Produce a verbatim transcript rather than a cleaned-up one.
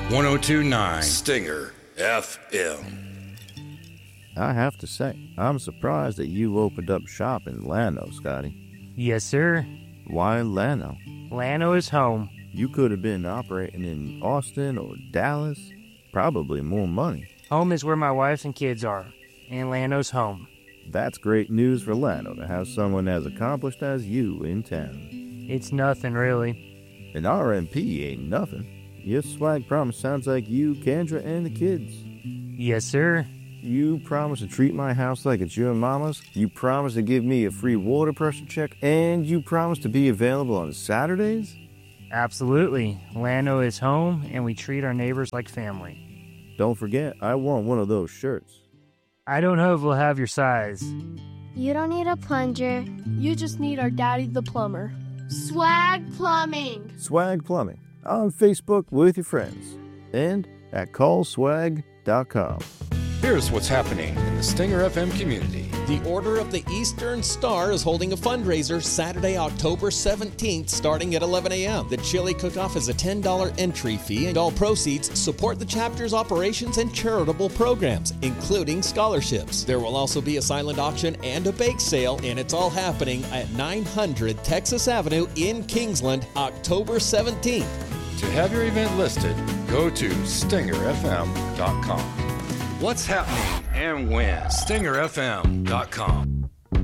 one oh two point nine Stinger F M. I have to say, I'm surprised that you opened up shop in Llano, Scotty. Yes, sir. Why Llano? Llano is home. You could have been operating in Austin or Dallas. Probably more money. Home is where my wife and kids are, and Llano's home. That's great news for Llano to have someone as accomplished as you in town. It's nothing, really. An R M P ain't nothing. Your swag promise sounds like you, Kendra, and the kids. Yes, sir. You promise to treat my house like it's your mama's. You promise to give me a free water pressure check. And you promise to be available on Saturdays? Absolutely. Llano is home, and we treat our neighbors like family. Don't forget, I want one of those shirts. I don't know if we'll have your size. You don't need a plunger. You just need our daddy the plumber. Swag Plumbing. Swag Plumbing. On Facebook with your friends. And at call swag dot com. Here's what's happening in the Stinger F M community. The Order of the Eastern Star is holding a fundraiser Saturday, October seventeenth, starting at eleven a.m. The chili cook-off is a ten dollars entry fee, and all proceeds support the chapter's operations and charitable programs, including scholarships. There will also be a silent auction and a bake sale, and it's all happening at nine hundred Texas Avenue in Kingsland, October seventeenth. To have your event listed, go to stinger f m dot com. What's happening and when? stinger f m dot com.